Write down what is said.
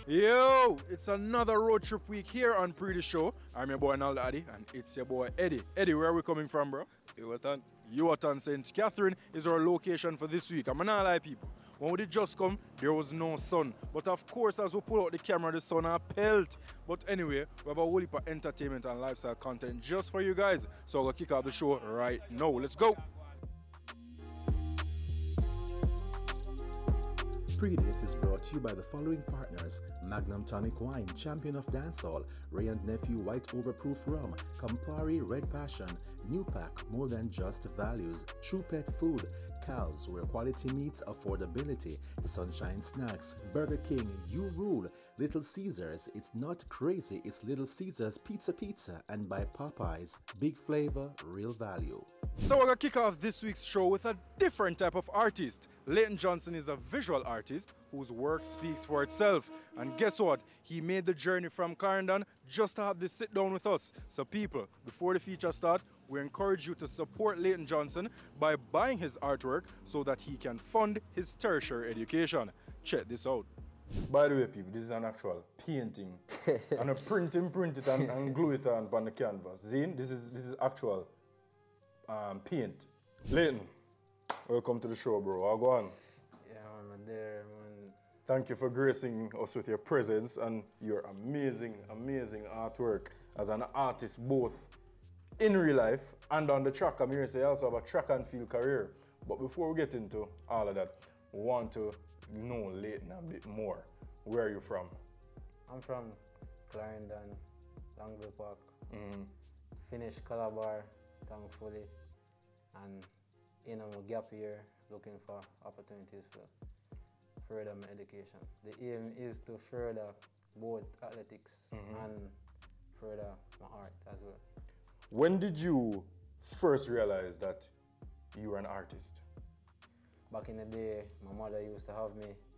Yo, it's another road trip week here on Pre the Show. I'm your boy Naldo Addy, and it's your boy Eddie. Eddie, where are we coming from, bro? Yuatan St. Catherine is our location for this week. I'm not lie, people. When we did just come, there was no sun. But of course, as we pull out the camera, the sun are pelt. But anyway, we have a whole heap of entertainment and lifestyle content just for you guys. So we'll kick off the show right now. Let's go. Pre-Days is brought to you by the following partners: Magnum Tonic Wine, Champion of Dancehall, Ray & Nephew White Overproof Rum, Campari Red Passion, New Pack, More Than Just Values, True Pet Food, Cal's, where quality meets affordability, Sunshine Snacks, Burger King, You Rule, Little Caesars, it's not crazy, it's Little Caesars Pizza, and by Popeyes, big flavor, real value. So we're gonna kick off this week's show with a different type of artist. Leighton Johnson is a visual artist whose work speaks for itself. And guess what? He made the journey from Clarendon just to have this sit down with us. So people, before the feature starts, we encourage you to support Leighton Johnson by buying his artwork so that he can fund his tertiary education. Check this out. By the way, people, this is an actual painting. And I print it and glue it on the canvas. Zine, this is actual paint. Leighton, welcome to the show, bro. I'll go on. Yeah, man, I'm there, man. Thank you for gracing us with your presence and your amazing artwork as an artist, both in real life and on the track. I'm here to say you also have a track and field career. But before we get into all of that, we want to know Leighton a bit more. Where are you from? I'm from Clarendon, Langville Park. Finished Calabar, thankfully, and in a gap year, looking for opportunities for further my education. The aim is to further both athletics and further my art as well. When did you first realize that you were an artist? Back in the day, my mother used to have me